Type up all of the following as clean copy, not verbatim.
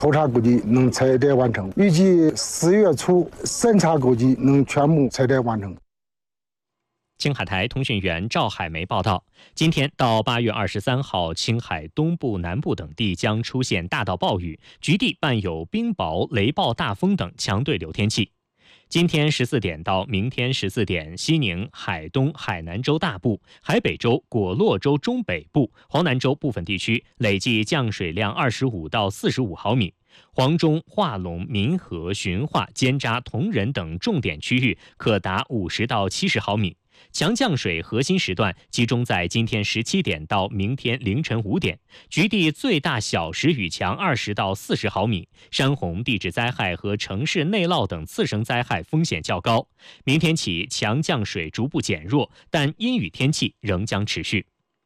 投查估计能采摘完成，预计4月初审查估计能全部采摘完成。 青海台通讯员赵海梅报道，今天到8月23号，青海东部、南部等地将出现大到暴雨，局地伴有冰雹、雷暴大风等强对流天气。今天14点到明天14点，西宁、海东、海南州大部、海北州、果洛州中北部、黄南州部分地区累计降水量25到45毫米。黄中、化龙、民和、循化、尖扎、铜仁等重点区域可达50到70毫米。强降水核心时段集中在今天17点到明天凌晨5点，局地最大小时雨强20到40毫米，山洪、地质灾害和城市内涝等次生灾害风险较高。明天起强降水逐步减弱，但阴雨天气仍将持续。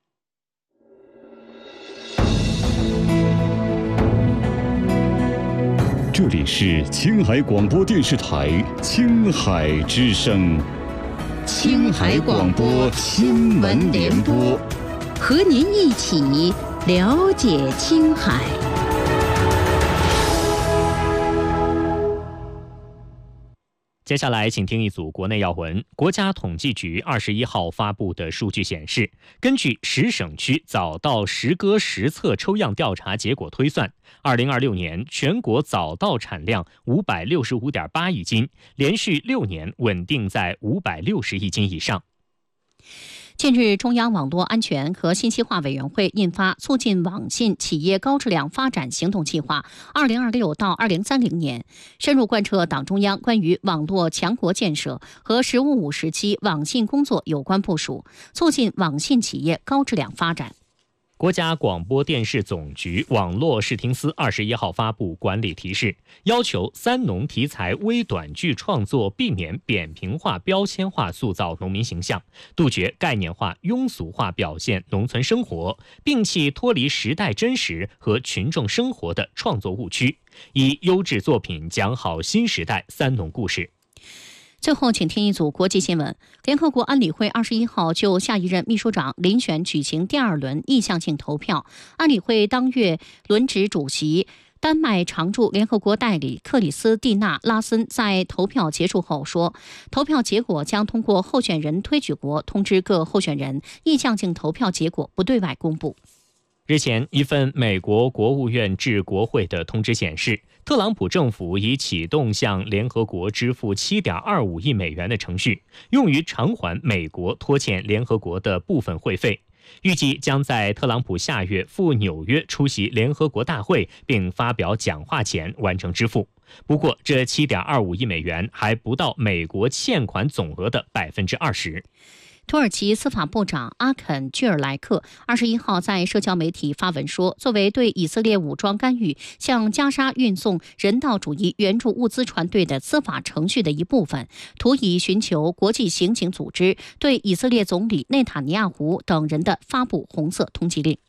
这里是青海广播电视台青海之声。 青海广播新闻联播，和您一起了解青海。 接下来请听一组国内要闻。国家统计局21号发布的数据显示，根据10省区早稻实割实测抽样调查结果推算，2026年全国早稻产量565.8亿斤，连续6年稳定在560亿斤以上。 近日，中央网络安全和信息化委员会印发《促进网信企业高质量发展行动计划 （2026 到2030年）》，深入贯彻党中央关于网络强国建设和“十五五”时期网信工作有关部署，促进网信企业高质量发展。 国家广播电视总局网络视听司21号发布管理提示，要求三农题材微短剧创作避免扁平化、标签化塑造农民形象，杜绝概念化、庸俗化表现农村生活，摒弃脱离时代真实和群众生活的创作误区，以优质作品讲好新时代三农故事。 最后，请听一组国际新闻。联合国安理会21号就下一任秘书长遴选举行第2轮意向性投票。安理会当月轮值主席丹麦常驻联合国代理克里斯蒂娜·拉森在投票结束后说，投票结果将通过候选人推举国通知各候选人，意向性投票结果不对外公布。 日前，一份美国国务院致国会的通知显示，特朗普政府已启动向联合国支付7.25亿美元的程序，用于偿还美国拖欠联合国的部分会费，预计将在特朗普下月赴纽约出席联合国大会并发表讲话前完成支付。不过，这7.25亿美元还不到美国欠款总额的20%。 土耳其司法部长阿肯·居尔莱克21号在社交媒体发文说，作为对以色列武装干预向加沙运送人道主义援助物资船队的司法程序的一部分，图以寻求国际刑警组织对以色列总理内塔尼亚胡等人的发布红色通缉令。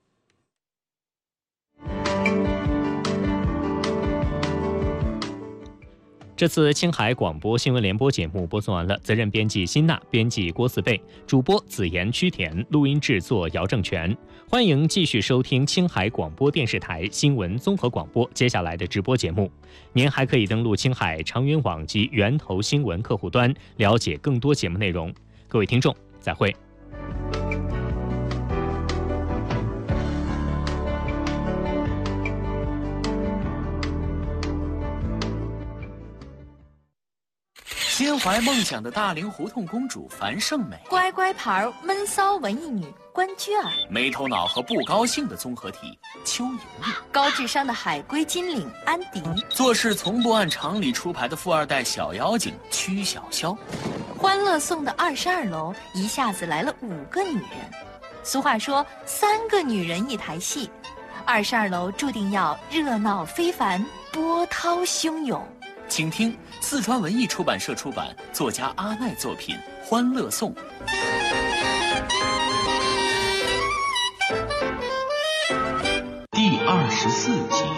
这次青海广播新闻联播节目播送完了，责任编辑辛娜，编辑郭四贝，主播子言、曲田，录音制作姚正全。欢迎继续收听青海广播电视台新闻综合广播接下来的直播节目。您还可以登录青海长云网及源头新闻客户端，了解更多节目内容。各位听众，再会。 心怀梦想的大龄胡同公主樊胜美， 乖乖牌闷骚文艺女关雎尔， 没头脑和不高兴的综合体邱莹莹， 高智商的海归金领安迪， 做事从不按常理出牌的富二代小妖精曲小潇。 欢乐颂的22楼一下子来了5个女人，俗话说3个女人一台戏，22楼注定要热闹非凡，波涛汹涌。 请听四川文艺出版社出版，作家阿奈作品《欢乐颂》第24集。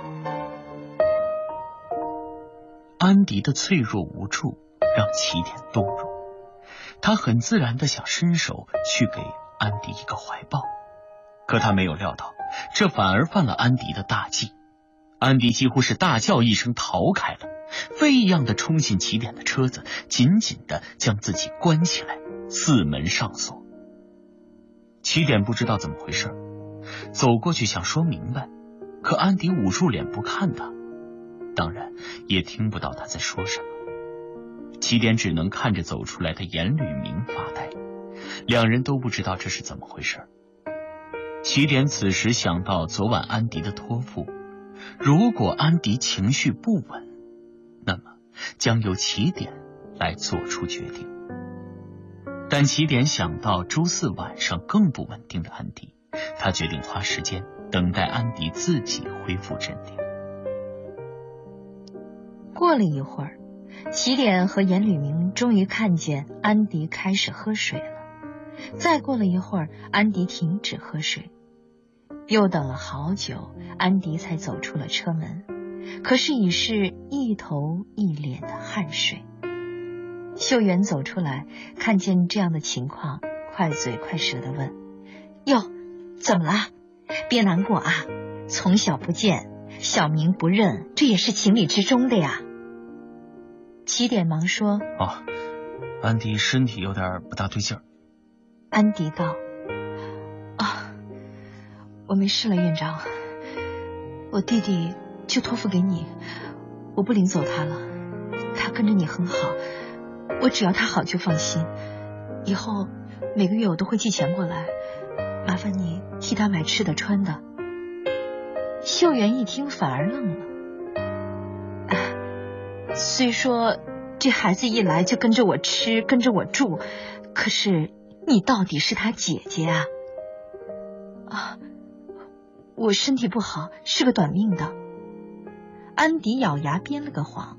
安迪的脆弱无助让齐田动容，他很自然地想伸手去给安迪一个怀抱，可他没有料到，这反而犯了安迪的大忌。 安迪几乎是大叫一声逃开了，飞一样的冲进起点的车子，紧紧的将自己关起来，四门上锁。起点不知道怎么回事，走过去想说明白，可安迪捂住脸不看他，当然也听不到他在说什么。起点只能看着走出来的严履明发呆，两人都不知道这是怎么回事。起点此时想到昨晚安迪的托付，如果安迪情绪不稳，那么将由起点来做出决定。但起点想到周四晚上更不稳定的安迪，他决定花时间等待安迪自己恢复镇定。 过了一会儿，起点和严履明终于看见安迪开始喝水了。再过了一会儿，安迪停止喝水。又等了好久，安迪才走出了车门，可是已是一头一脸的汗水。秀媛走出来，看见这样的情况，快嘴快舌地问：哟，怎么了？别难过啊，从小不见，小名不认，这也是情理之中的呀。起点忙说： 安迪身体有点不大对劲儿。 安迪道：我没事了，院长，我弟弟就托付给你，我不领走他了，他跟着你很好，我只要他好就放心，以后每个月我都会寄钱过来，麻烦你替他买吃的穿的。秀媛一听反而愣了，虽说这孩子一来就跟着我吃跟着我住，可是你到底是他姐姐啊。我身体不好，是个短命的。安迪咬牙编了个谎，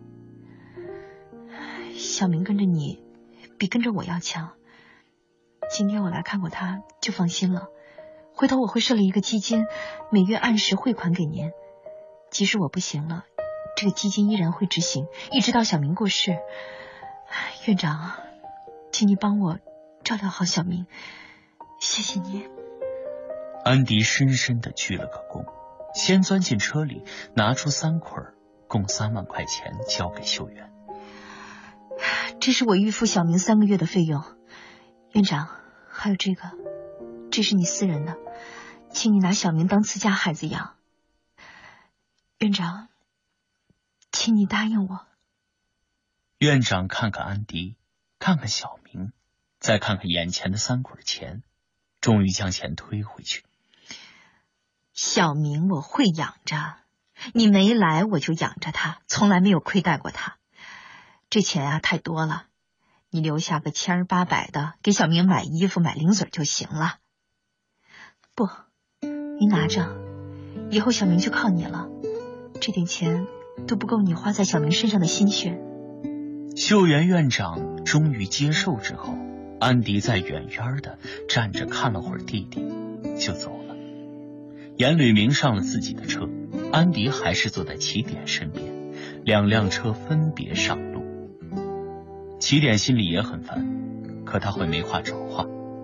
小明跟着你比跟着我要强，今天我来看过他就放心了，回头我会设立一个基金，每月按时汇款给您，即使我不行了，这个基金依然会执行，一直到小明过世。院长，请你帮我照料好小明，谢谢你。 安迪深深地鞠了个躬，先钻进车里，拿出3捆共3万块钱交给秀媛。 这是我预付小明3个月的费用，院长，还有这个，这是你私人的，请你拿小明当自家孩子养。院长，请你答应我。 院长看看安迪，看看小明，再看看眼前的3捆钱，终于将钱推回去。 小明我会养着，你没来我就养着他，从来没有亏待过他。这钱啊太多了，你留下个1800的，给小明买衣服买零嘴就行了。不，你拿着，以后小明就靠你了，这点钱都不够你花在小明身上的心血。 秀媛院长终于接受之后，安迪在远远的站着看了会儿弟弟，就走了。严履明上了自己的车，安迪还是坐在起点身边，2辆车分别上路。起点心里也很烦，可他会没话找话。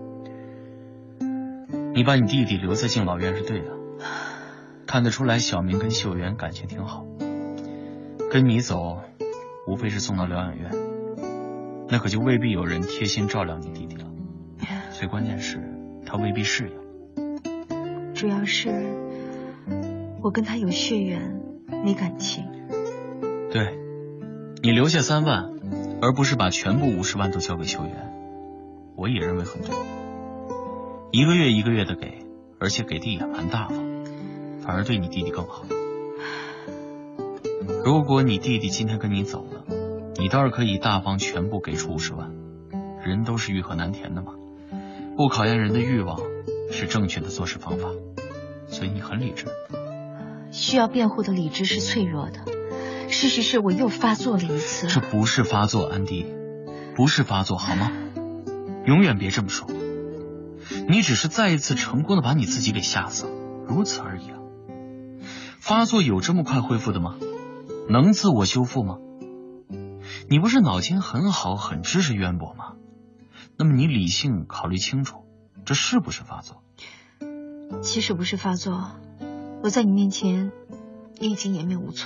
你把你弟弟留在敬老院是对的，看得出来小明跟秀媛感情挺好，跟你走无非是送到疗养院，那可就未必有人贴心照料你弟弟了，最关键是他未必适应。 主要是我跟他有血缘没感情。 对，你留下3万而不是把全部50万都交给秀媛，我也认为很对。1个月1个月的给，而且给的也蛮大方，反而对你弟弟更好。如果你弟弟今天跟你走了，你倒是可以大方全部给出50万，人都是欲壑难填的嘛，不考验人的欲望是正确的做事方法，所以你很理智。 需要辩护的理智是脆弱的，事实是我又发作了一次。 这不是发作，安迪，不是发作，好吗？永远别这么说，你只是再一次成功的把你自己给吓死了，如此而已啊。发作有这么快恢复的吗？能自我修复吗？你不是脑筋很好很知识渊博吗？那么你理性考虑清楚，这是不是发作？ 其实不是发作，我在你面前你已经颜面无存。